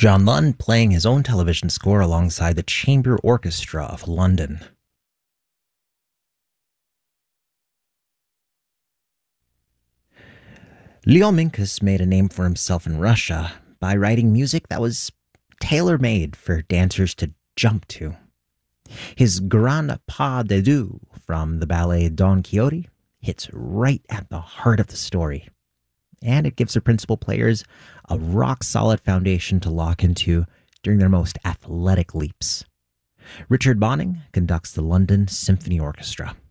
John Lund playing his own television score alongside the Chamber Orchestra of London. Leon Minkus made a name for himself in Russia by writing music that was tailor-made for dancers to jump to. His Grand Pas de Deux from the ballet Don Quixote hits right at the heart of the story, and it gives the principal players a rock-solid foundation to lock into during their most athletic leaps. Richard Bonning conducts the London Symphony Orchestra.